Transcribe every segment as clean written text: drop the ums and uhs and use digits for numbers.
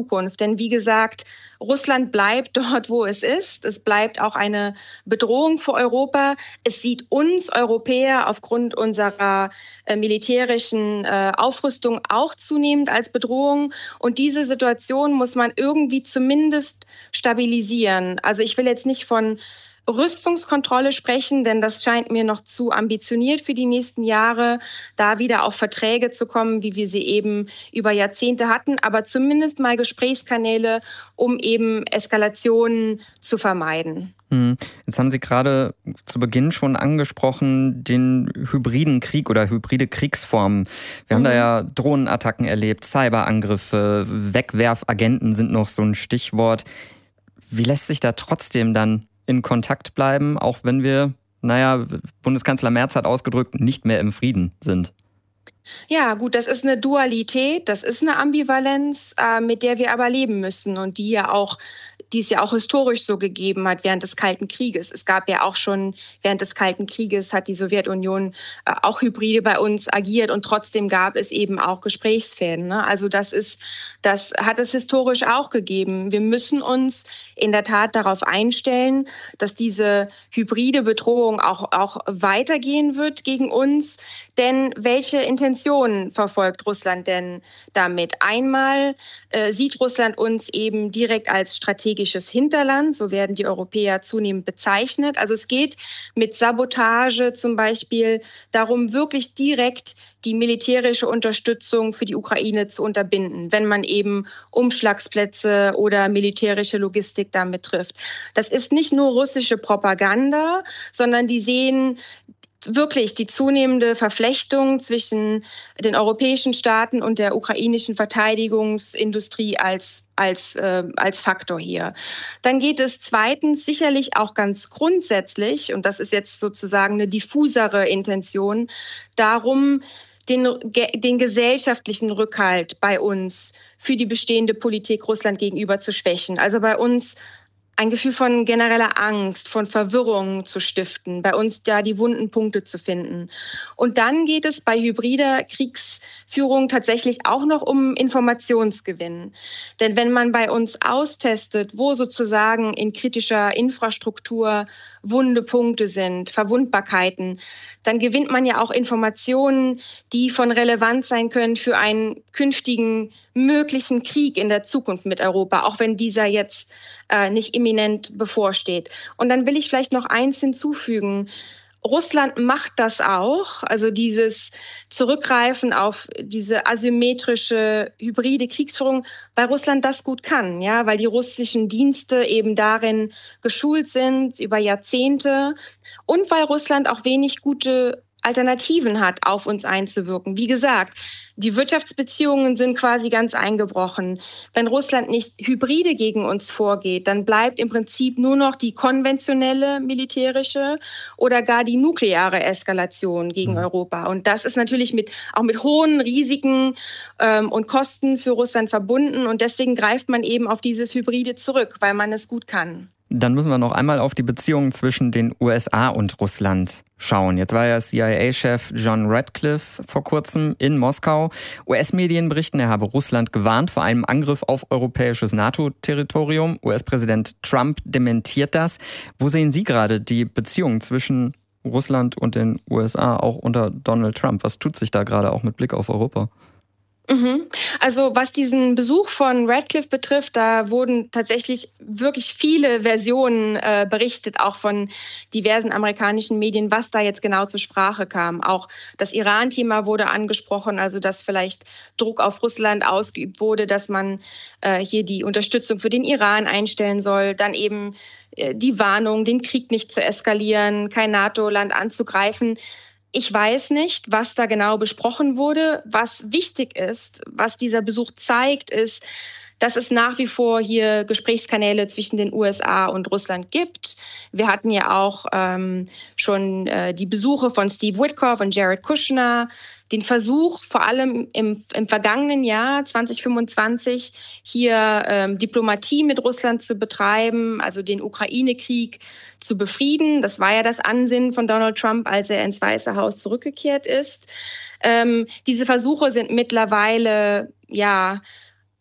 Zukunft. Denn wie gesagt, Russland bleibt dort, wo es ist. Es bleibt auch eine Bedrohung für Europa. Es sieht uns Europäer aufgrund unserer militärischen Aufrüstung auch zunehmend als Bedrohung. Und diese Situation muss man irgendwie zumindest stabilisieren. Also ich will jetzt nicht von Rüstungskontrolle sprechen, denn das scheint mir noch zu ambitioniert für die nächsten Jahre, da wieder auf Verträge zu kommen, wie wir sie eben über Jahrzehnte hatten, aber zumindest mal Gesprächskanäle, um eben Eskalationen zu vermeiden. Jetzt haben Sie gerade zu Beginn schon angesprochen, den hybriden Krieg oder hybride Kriegsformen. Wir haben da ja Drohnenattacken erlebt, Cyberangriffe, Wegwerfagenten sind noch so ein Stichwort. Wie lässt sich da trotzdem dann in Kontakt bleiben, auch wenn wir, Bundeskanzler Merz hat ausgedrückt, nicht mehr im Frieden sind? Ja, gut, das ist eine Dualität, das ist eine Ambivalenz, mit der wir aber leben müssen und die es ja auch historisch so gegeben hat während des Kalten Krieges. Es gab ja auch schon während des Kalten Krieges hat die Sowjetunion auch hybride bei uns agiert und trotzdem gab es eben auch Gesprächsfäden, ne? Also das hat es historisch auch gegeben. Wir müssen uns in der Tat darauf einstellen, dass diese hybride Bedrohung auch weitergehen wird gegen uns. Denn welche Intentionen verfolgt Russland denn damit? Einmal sieht Russland uns eben direkt als strategisches Hinterland. So werden die Europäer zunehmend bezeichnet. Also es geht mit Sabotage zum Beispiel darum, wirklich direkt die militärische Unterstützung für die Ukraine zu unterbinden, wenn man eben Umschlagsplätze oder militärische Logistik damit trifft. Das ist nicht nur russische Propaganda, sondern die sehen wirklich die zunehmende Verflechtung zwischen den europäischen Staaten und der ukrainischen Verteidigungsindustrie als Faktor hier. Dann geht es zweitens sicherlich auch ganz grundsätzlich, und das ist jetzt sozusagen eine diffusere Intention, darum, den gesellschaftlichen Rückhalt bei uns für die bestehende Politik Russland gegenüber zu schwächen. Also bei uns ein Gefühl von genereller Angst, von Verwirrung zu stiften, bei uns da die wunden Punkte zu finden. Und dann geht es bei hybrider Kriegsführung tatsächlich auch noch um Informationsgewinn. Denn wenn man bei uns austestet, wo sozusagen in kritischer Infrastruktur wunde Punkte sind, Verwundbarkeiten, dann gewinnt man ja auch Informationen, die von Relevanz sein können für einen künftigen möglichen Krieg in der Zukunft mit Europa, auch wenn dieser jetzt nicht imminent bevorsteht. Und dann will ich vielleicht noch eins hinzufügen. Russland macht das auch, also dieses Zurückgreifen auf diese asymmetrische, hybride Kriegsführung, weil Russland das gut kann, ja, weil die russischen Dienste eben darin geschult sind über Jahrzehnte und weil Russland auch wenig gute Alternativen hat, auf uns einzuwirken. Wie gesagt, die Wirtschaftsbeziehungen sind quasi ganz eingebrochen. Wenn Russland nicht hybride gegen uns vorgeht, dann bleibt im Prinzip nur noch die konventionelle militärische oder gar die nukleare Eskalation gegen Europa. Und das ist natürlich auch mit hohen Risiken und Kosten für Russland verbunden. Und deswegen greift man eben auf dieses Hybride zurück, weil man es gut kann. Dann müssen wir noch einmal auf die Beziehungen zwischen den USA und Russland schauen. Jetzt war ja CIA-Chef John Ratcliffe vor kurzem in Moskau. US-Medien berichten, er habe Russland gewarnt vor einem Angriff auf europäisches NATO-Territorium. US-Präsident Trump dementiert das. Wo sehen Sie gerade die Beziehungen zwischen Russland und den USA, auch unter Donald Trump? Was tut sich da gerade auch mit Blick auf Europa? Also was diesen Besuch von Ratcliffe betrifft, da wurden tatsächlich wirklich viele Versionen berichtet, auch von diversen amerikanischen Medien, was da jetzt genau zur Sprache kam. Auch das Iran-Thema wurde angesprochen, also dass vielleicht Druck auf Russland ausgeübt wurde, dass man hier die Unterstützung für den Iran einstellen soll. Dann eben die Warnung, den Krieg nicht zu eskalieren, kein NATO-Land anzugreifen. Ich weiß nicht, was da genau besprochen wurde. Was wichtig ist, was dieser Besuch zeigt, ist, dass es nach wie vor hier Gesprächskanäle zwischen den USA und Russland gibt. Wir hatten ja auch schon die Besuche von Steve Witkoff und Jared Kushner, den Versuch, vor allem im vergangenen Jahr 2025, hier Diplomatie mit Russland zu betreiben, also den Ukraine-Krieg zu befrieden. Das war ja das Ansinnen von Donald Trump, als er ins Weiße Haus zurückgekehrt ist. Diese Versuche sind mittlerweile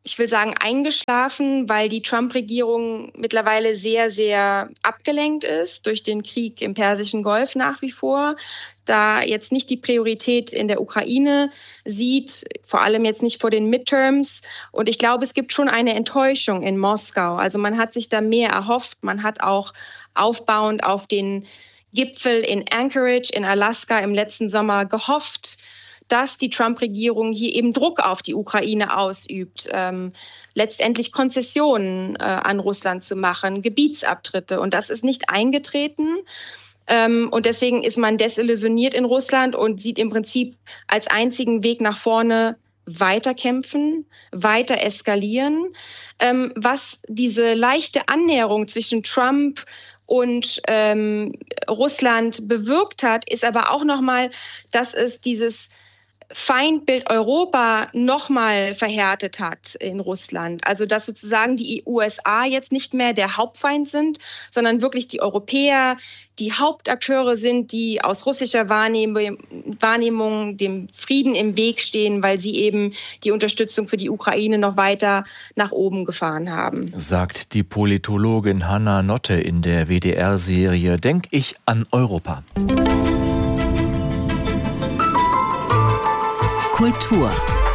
ich will sagen, eingeschlafen, weil die Trump-Regierung mittlerweile sehr, sehr abgelenkt ist durch den Krieg im Persischen Golf nach wie vor. Da jetzt nicht die Priorität in der Ukraine sieht, vor allem jetzt nicht vor den Midterms. Und ich glaube, es gibt schon eine Enttäuschung in Moskau. Also man hat sich da mehr erhofft. Man hat auch aufbauend auf den Gipfel in Anchorage in Alaska im letzten Sommer gehofft, dass die Trump-Regierung hier eben Druck auf die Ukraine ausübt, letztendlich Konzessionen an Russland zu machen, Gebietsabtritte. Und das ist nicht eingetreten. Und deswegen ist man desillusioniert in Russland und sieht im Prinzip als einzigen Weg nach vorne weiterkämpfen, weiter eskalieren. Was diese leichte Annäherung zwischen Trump und Russland bewirkt hat, ist aber auch nochmal, dass es dieses Feindbild Europa nochmal verhärtet hat in Russland. Also dass sozusagen die USA jetzt nicht mehr der Hauptfeind sind, sondern wirklich die Europäer, die Hauptakteure sind, die aus russischer Wahrnehmung dem Frieden im Weg stehen, weil sie eben die Unterstützung für die Ukraine noch weiter nach oben gefahren haben. Sagt die Politologin Hanna Notte in der WDR-Serie Denk ich an Europa. Kultur.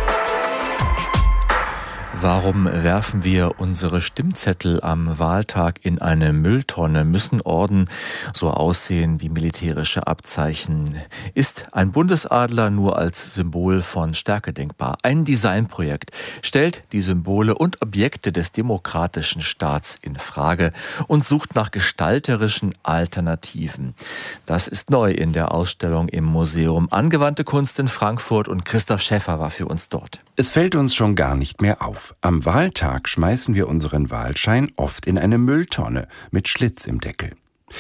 Warum werfen wir unsere Stimmzettel am Wahltag in eine Mülltonne? Müssen Orden so aussehen wie militärische Abzeichen? Ist ein Bundesadler nur als Symbol von Stärke denkbar? Ein Designprojekt stellt die Symbole und Objekte des demokratischen Staats in Frage und sucht nach gestalterischen Alternativen. Das ist neu in der Ausstellung im Museum Angewandte Kunst in Frankfurt und Christoph Schäffer war für uns dort. Es fällt uns schon gar nicht mehr auf. Am Wahltag schmeißen wir unseren Wahlschein oft in eine Mülltonne mit Schlitz im Deckel.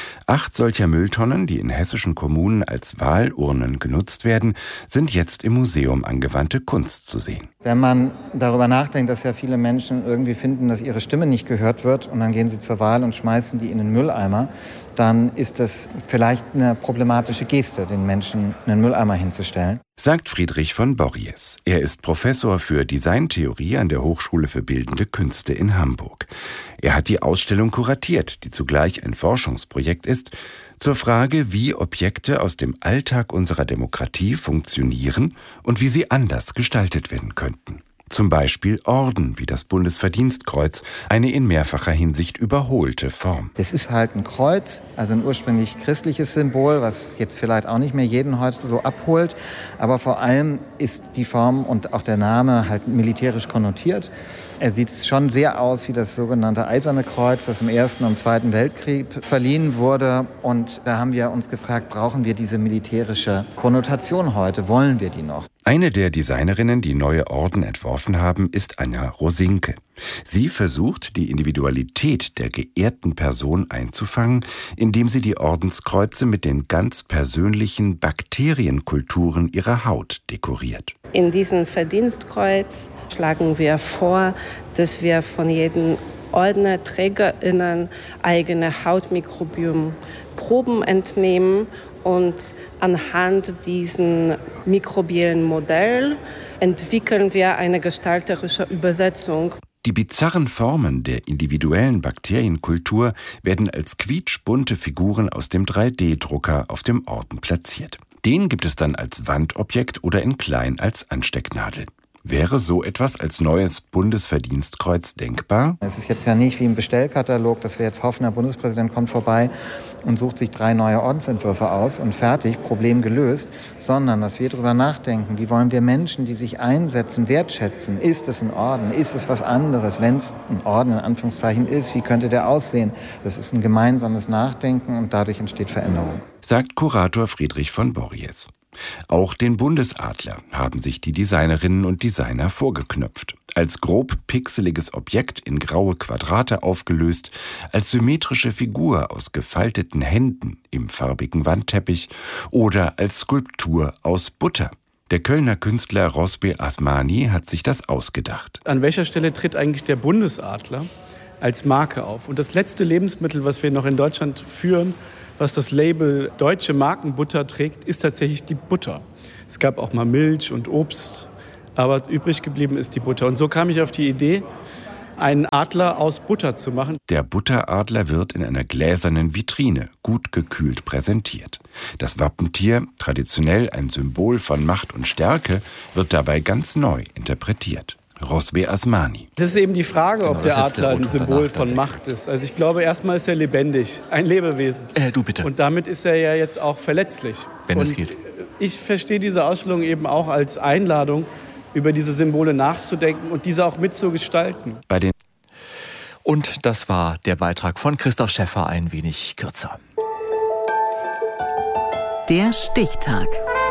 8 solcher Mülltonnen, die in hessischen Kommunen als Wahlurnen genutzt werden, sind jetzt im Museum Angewandte Kunst zu sehen. Wenn man darüber nachdenkt, dass ja viele Menschen irgendwie finden, dass ihre Stimme nicht gehört wird und dann gehen sie zur Wahl und schmeißen die in den Mülleimer, dann ist das vielleicht eine problematische Geste, den Menschen einen Mülleimer hinzustellen. Sagt Friedrich von Borries. Er ist Professor für Designtheorie an der Hochschule für Bildende Künste in Hamburg. Er hat die Ausstellung kuratiert, die zugleich ein Forschungsprojekt ist, zur Frage, wie Objekte aus dem Alltag unserer Demokratie funktionieren und wie sie anders gestaltet werden könnten. Zum Beispiel Orden wie das Bundesverdienstkreuz, eine in mehrfacher Hinsicht überholte Form. Es ist halt ein Kreuz, also ein ursprünglich christliches Symbol, was jetzt vielleicht auch nicht mehr jeden heute so abholt. Aber vor allem ist die Form und auch der Name halt militärisch konnotiert. Er sieht schon sehr aus wie das sogenannte Eiserne Kreuz, das im Ersten und Zweiten Weltkrieg verliehen wurde. Und da haben wir uns gefragt, brauchen wir diese militärische Konnotation heute? Wollen wir die noch? Eine der Designerinnen, die neue Orden entworfen haben, ist Anja Rosinke. Sie versucht, die Individualität der geehrten Person einzufangen, indem sie die Ordenskreuze mit den ganz persönlichen Bakterienkulturen ihrer Haut dekoriert. In diesem Verdienstkreuz schlagen wir vor, dass wir von jedem OrdnerträgerInnen eigene Hautmikrobiom Proben entnehmen und anhand diesen mikrobiellen Modell entwickeln wir eine gestalterische Übersetzung. Die bizarren Formen der individuellen Bakterienkultur werden als quietschbunte Figuren aus dem 3D-Drucker auf dem Orden platziert. Den gibt es dann als Wandobjekt oder in klein als Anstecknadel. Wäre so etwas als neues Bundesverdienstkreuz denkbar? Es ist jetzt ja nicht wie im Bestellkatalog, dass wir jetzt hoffen, der Bundespräsident kommt vorbei und sucht sich 3 neue Ordensentwürfe aus und fertig, Problem gelöst, sondern dass wir darüber nachdenken, wie wollen wir Menschen, die sich einsetzen, wertschätzen. Ist es ein Orden? Ist es was anderes? Wenn es ein Orden in Anführungszeichen ist, wie könnte der aussehen? Das ist ein gemeinsames Nachdenken und dadurch entsteht Veränderung. Sagt Kurator Friedrich von Borries. Auch den Bundesadler haben sich die Designerinnen und Designer vorgeknöpft. Als grob pixeliges Objekt in graue Quadrate aufgelöst, als symmetrische Figur aus gefalteten Händen im farbigen Wandteppich oder als Skulptur aus Butter. Der Kölner Künstler Rosbe Asmani hat sich das ausgedacht. An welcher Stelle tritt eigentlich der Bundesadler als Marke auf? Und das letzte Lebensmittel, was wir noch in Deutschland führen, was das Label deutsche Markenbutter trägt, ist tatsächlich die Butter. Es gab auch mal Milch und Obst, aber übrig geblieben ist die Butter. Und so kam ich auf die Idee, einen Adler aus Butter zu machen. Der Butteradler wird in einer gläsernen Vitrine, gut gekühlt, präsentiert. Das Wappentier, traditionell ein Symbol von Macht und Stärke, wird dabei ganz neu interpretiert. Rosbe Asmani. Das ist eben die Frage, ob der Adler ein Symbol von Macht ist. Also ich glaube, erstmal ist er lebendig, ein Lebewesen. Du bitte. Und damit ist er ja jetzt auch verletzlich. Wenn es geht. Ich verstehe diese Ausstellung eben auch als Einladung, über diese Symbole nachzudenken und diese auch mitzugestalten. Und das war der Beitrag von Christoph Schäffer, ein wenig kürzer. Der Stichtag.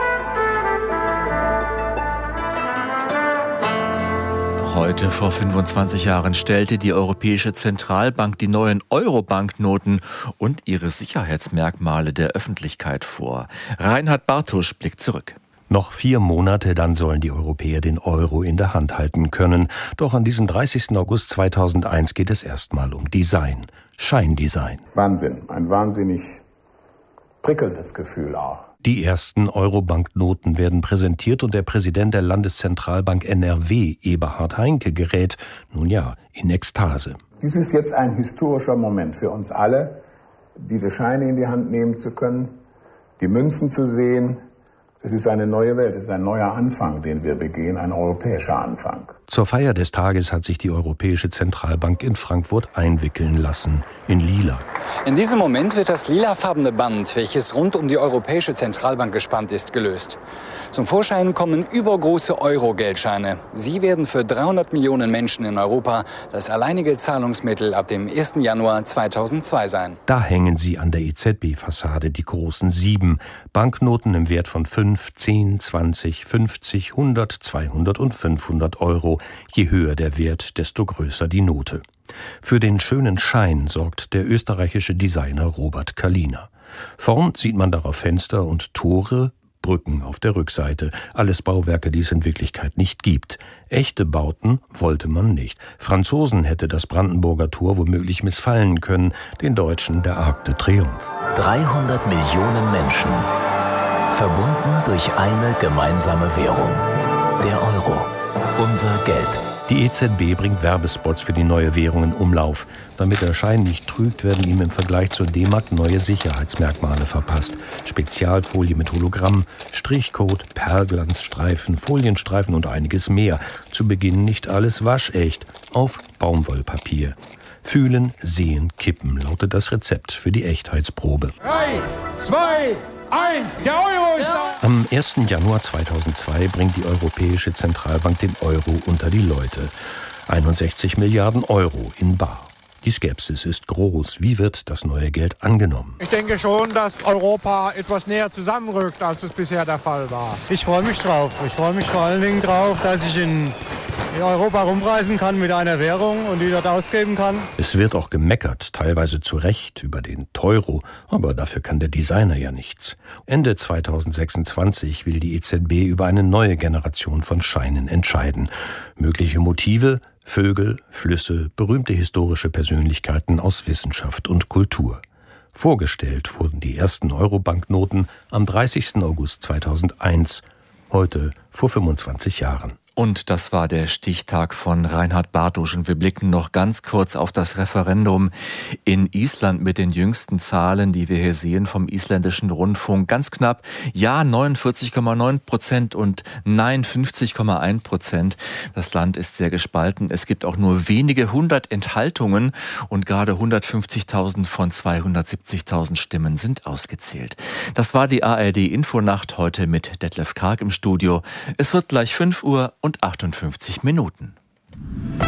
Heute vor 25 Jahren stellte die Europäische Zentralbank die neuen Euro-Banknoten und ihre Sicherheitsmerkmale der Öffentlichkeit vor. Reinhard Bartusch blickt zurück. Noch 4 Monate, dann sollen die Europäer den Euro in der Hand halten können. Doch an diesem 30. August 2001 geht es erstmal um Design. Scheindesign. Wahnsinn. Ein wahnsinnig prickelndes Gefühl auch. Die ersten Euro-Banknoten werden präsentiert und der Präsident der Landeszentralbank NRW, Eberhard Heinke, gerät, nun ja, in Ekstase. Dies ist jetzt ein historischer Moment für uns alle, diese Scheine in die Hand nehmen zu können, die Münzen zu sehen. Es ist eine neue Welt, es ist ein neuer Anfang, den wir begehen, ein europäischer Anfang. Zur Feier des Tages hat sich die Europäische Zentralbank in Frankfurt einwickeln lassen, in lila. In diesem Moment wird das lilafarbene Band, welches rund um die Europäische Zentralbank gespannt ist, gelöst. Zum Vorschein kommen übergroße Euro-Geldscheine. Sie werden für 300 Millionen Menschen in Europa das alleinige Zahlungsmittel ab dem 1. Januar 2002 sein. Da hängen sie an der EZB-Fassade, die großen 7. Banknoten im Wert von 5, 10, 20, 50, 100, 200 und 500 Euro. Je höher der Wert, desto größer die Note. Für den schönen Schein sorgt der österreichische Designer Robert Kalina. Vorn sieht man darauf Fenster und Tore, Brücken auf der Rückseite. Alles Bauwerke, die es in Wirklichkeit nicht gibt. Echte Bauten wollte man nicht. Franzosen hätte das Brandenburger Tor womöglich missfallen können, den Deutschen der Arc de Triomphe. 300 Millionen Menschen, verbunden durch eine gemeinsame Währung, der Euro. Unser Geld. Die EZB bringt Werbespots für die neue Währung in Umlauf. Damit der Schein nicht trügt, werden ihm im Vergleich zur D-Mark neue Sicherheitsmerkmale verpasst. Spezialfolie mit Hologramm, Strichcode, Perlglanzstreifen, Folienstreifen und einiges mehr. Zu Beginn nicht alles waschecht, auf Baumwollpapier. Fühlen, sehen, kippen lautet das Rezept für die Echtheitsprobe. 3, 2, 1, der Euro ist da! Am 1. Januar 2002 bringt die Europäische Zentralbank den Euro unter die Leute. 61 Milliarden Euro in bar. Die Skepsis ist groß. Wie wird das neue Geld angenommen? Ich denke schon, dass Europa etwas näher zusammenrückt, als es bisher der Fall war. Ich freue mich drauf. Ich freue mich vor allen Dingen drauf, dass ich in Europa rumreisen kann mit einer Währung und die dort ausgeben kann. Es wird auch gemeckert, teilweise zu Recht, über den Teuro. Aber dafür kann der Designer ja nichts. Ende 2026 will die EZB über eine neue Generation von Scheinen entscheiden. Mögliche Motive: Vögel, Flüsse, berühmte historische Persönlichkeiten aus Wissenschaft und Kultur. Vorgestellt wurden die ersten Euro-Banknoten am 30. August 2001, heute vor 25 Jahren. Und das war der Stichtag von Reinhard Bartusch. Und wir blicken noch ganz kurz auf das Referendum in Island mit den jüngsten Zahlen, die wir hier sehen vom isländischen Rundfunk. Ganz knapp, ja 49,9% und nein 50,1%. Das Land ist sehr gespalten. Es gibt auch nur wenige 100 Enthaltungen und gerade 150.000 von 270.000 Stimmen sind ausgezählt. Das war die ARD-Infonacht heute mit Detlef Karg im Studio. Es wird gleich 5 Uhr und 58 Minuten.